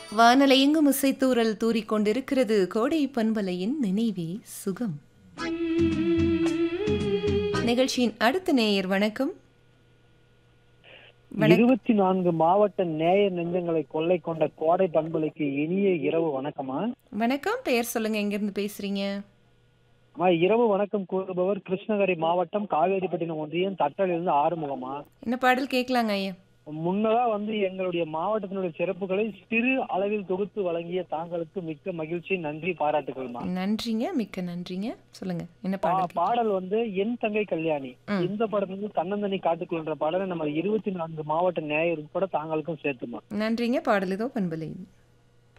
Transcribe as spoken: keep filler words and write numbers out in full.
வானலையெங்கும் இசைத்தூறல் தூறிக்கொண்டிருக்கிறது கோடை பண்பலையின் நினைவே சுகம். நிகழ்ச்சியின் அடுத்த நேயர் வணக்கம். இருபத்தி நான்கு மாவட்ட நேயர் நெஞ்சங்களை கொள்ளை கொண்ட கோடை பண்பலைக்கு இனிய இரவு வணக்கமா. வணக்கம், பெயர் சொல்லுங்க, எங்கிருந்து பேசுறீங்க? அம்மா, இரவு வணக்கம் கூறுபவர் கிருஷ்ணகிரி மாவட்டம் காவேரிப்பட்டினம் ஒன்றியம் தட்டலிருந்து ஆறுமுகமா. என்ன பாடல் கேட்கலாங்க ஐயா? முன்னதா வந்து எங்களுடைய மாவட்டத்தினுடைய சிறப்புகளை சிறு அளவில் தொகுத்து வழங்கிய தாங்களுக்கு மிக்க மகிழ்ச்சி, நன்றி, பாராட்டுகள்மா. நன்றிங்க, மிக்க நன்றிங்க. சொல்லுங்க, என்ன பாடல்? பாடல் வந்து என் தங்கை கல்யாணி. ம். இந்த படத்துல இருந்து தன்னந்தனி காட்டுக்குள்ன்ற பாடலை நம்ம இருபத்தி நான்கு மாவட்ட நேயர் உட்பட தாங்களுக்கும் சேர்த்துமா. நன்றிங்க. பாடல் இதோ பண்பலையில்.